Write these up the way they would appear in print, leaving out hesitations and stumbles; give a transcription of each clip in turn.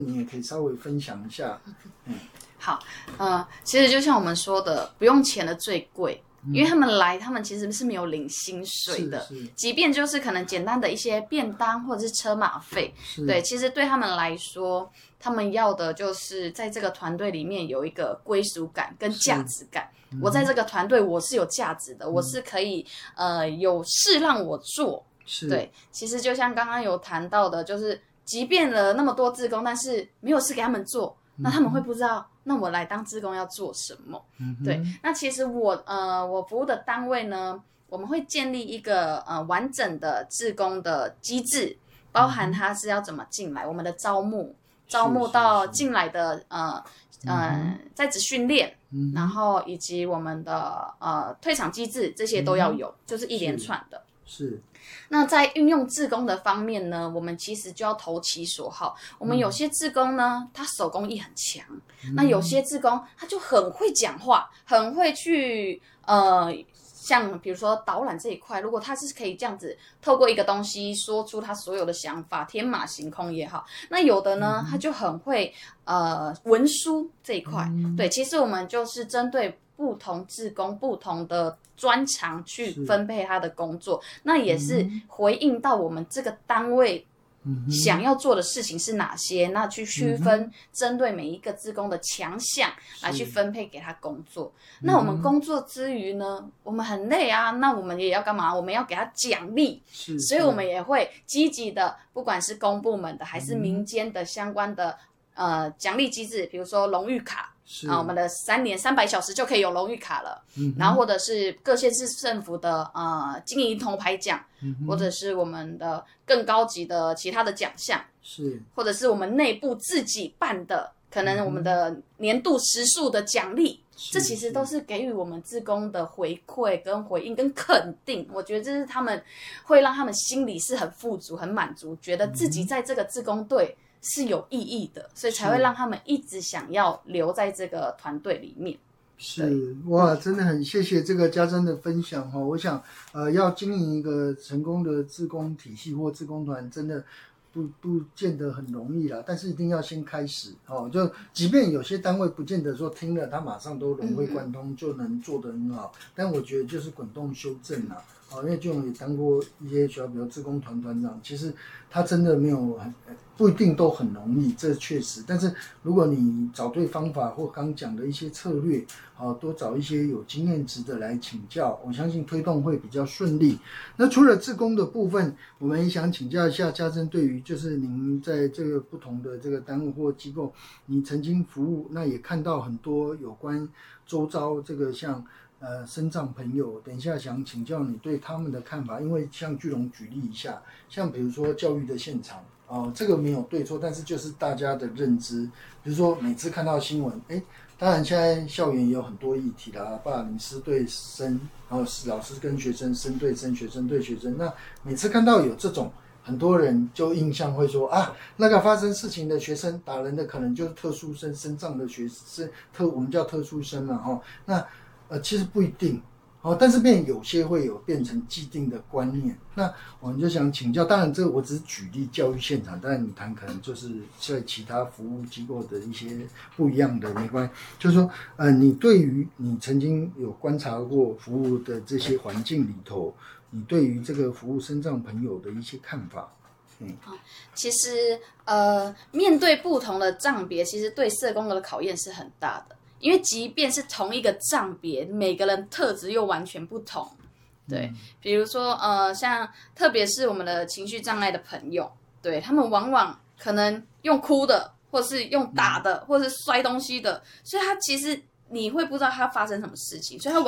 你也可以稍微分享一下。 好，其实就像我们说的，不用钱的最贵。因为他们来，他们其实是没有领薪水的，即便就是可能简单的一些便当或者是车马费，对，其实对他们来说，他们要的就是在这个团队里面有一个归属感跟价值感。我在这个团队我是有价值的，我是可以有事让我做。对，其实就像刚刚有谈到的，就是即便了那么多志工，但是没有事给他们做，那他们会不知道。那我来当志工要做什么？对，那其实我服务的单位呢，我们会建立一个完整的志工的机制，包含他是要怎么进来，我们的招募到进来的在职训练，然后以及我们的退场机制，这些都要有，就是一连串的。 是。 那在运用志工的方面呢，我们其实就要投其所好。我们有些志工呢，他手工艺很强，那有些志工他就很会讲话，很会去像比如说导览这一块，如果他是可以这样子透过一个东西说出他所有的想法，天马行空也好。那有的呢，他就很会文书这一块。对，其实我们就是针对不同志工不同的专长去分配他的工作，那也是回应到我们这个单位想要做的事情是哪些，那去区分针对每一个志工的强项来去分配给他工作。那我们工作之余呢，我们很累啊，那我们也要干嘛？我们要给他奖励，所以我们也会积极的，不管是公部门的还是民间的相关的奖励机制，比如说荣誉卡。我们的3年300小时就可以有荣誉卡了，然后或者是各县市政府的金银铜牌奖，或者是我们的更高级的其他的奖项，或者是我们内部自己办的，可能我们的年度时数的奖励，这其实都是给予我们志工的回馈跟回应跟肯定。我觉得这是他们会让他们心里是很富足很满足，觉得自己在这个志工队是有意义的，所以才会让他们一直想要留在这个团队里面。 是，哇，真的很谢谢这个家珍的分享。我想要经营一个成功的志工体系或志工团，真的不见得很容易啦，但是一定要先开始。就即便有些单位不见得说听了他马上都融会贯通就能做得很好，但我觉得就是滚动修正啦。因为就也当过一些学校，比如志工团团长，其实他真的没有不一定都很容易，这确实。但是如果你找对方法或刚讲的一些策略，多找一些有经验值的来请教，我相信推动会比较顺利。那除了志工的部分，我们也想请教一下家珍，对于就是您在这个不同的这个单位或机构，你曾经服务，那也看到很多有关周遭这个像身障朋友，等一下想请教你对他们的看法。因为像巨龙举例一下，像比如说教育的现场，这个没有对错，但是就是大家的认知，比如说每次看到新闻，当然现在校园也有很多议题啦，霸凌师对生，然后老师跟学生，生对生，学生对学生，那每次看到有这种，很多人就印象会说那个发生事情的学生打人的可能就是特殊生，身障的学生，我们叫特殊生嘛，那其实不一定，但是有些会有变成既定的观念。那我们就想请教，当然这我只是举例教育现场，当然你谈可能就是在其他服务机构的一些不一样的没关系。就是说，你对于你曾经有观察过服务的这些环境里头，你对于这个服务身障朋友的一些看法？ 其实面对不同的障别，其实对社工的考验是很大的。因为即便是同一个障别，每个人特质又完全不同。对，比如说像特别是我们的情绪障碍的朋友，对，他们往往可能用哭的，或是用打的，或是摔东西的，所以他其实你会不知道他发生什么事情，所以他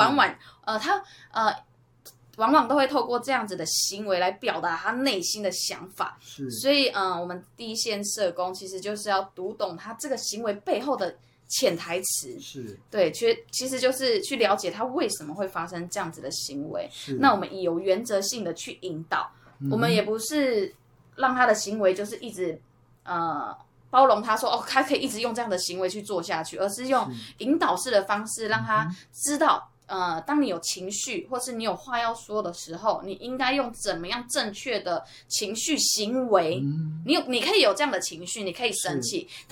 往往都会透过这样子的行为来表达他内心的想法。所以我们第一线社工其实就是要读懂他这个行为背后的潜台词，对，其实就是去了解他为什么会发生这样子的行为。那我们有原则性的去引导，我们也不是让他的行为就是一直包容他说他可以一直用这样的行为去做下去，而是用引导式的方式让他知道当你有情绪或是你有话要说的时候，你应该用怎么样正确的情绪行为？你可以有这样的情绪，你可以生气，